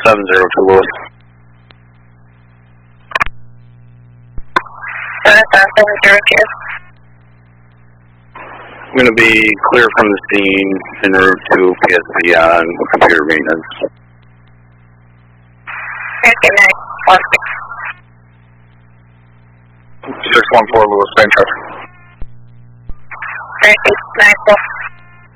702 Lewis. 702. I'm going to be clear from the scene en route to PSV on computer maintenance. Okay, 614 Lewis, same traffic. 3694.